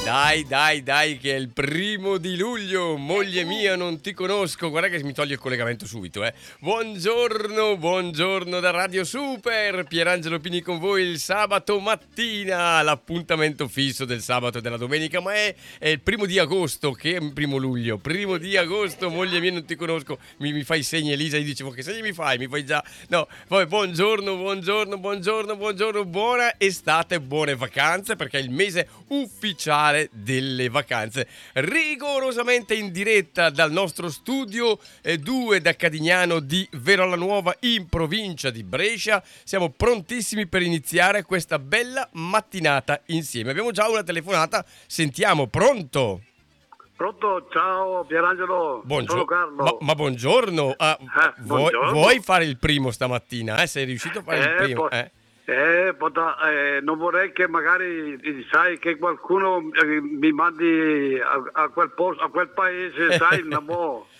Dai, che è il 1 luglio. Moglie mia, non ti conosco. Guarda che mi toglie il collegamento subito, eh. Buongiorno da Radio Super. Pierangelo Pini con voi il sabato mattina. L'appuntamento fisso del sabato e della domenica, ma è il 1 di agosto, che è il 1 luglio. 1 di agosto, moglie mia, non ti conosco. Mi fai segni, Elisa, io dicevo, che segni mi fai? Mi fai già... No, poi buongiorno. Buona estate, buone vacanze, perché è il mese ufficiale delle vacanze, rigorosamente in diretta dal nostro studio 2 da Cadignano di Verolanuova in provincia di Brescia. Siamo prontissimi per iniziare questa bella mattinata insieme. Abbiamo già una telefonata, sentiamo. Pronto? Pronto, ciao Pierangelo, sono Carlo. Ma buongiorno. Buongiorno. Vuoi fare il primo stamattina? Sei riuscito a fare il primo? Non vorrei che magari, sai, che qualcuno mi mandi a quel posto, a quel paese, sai,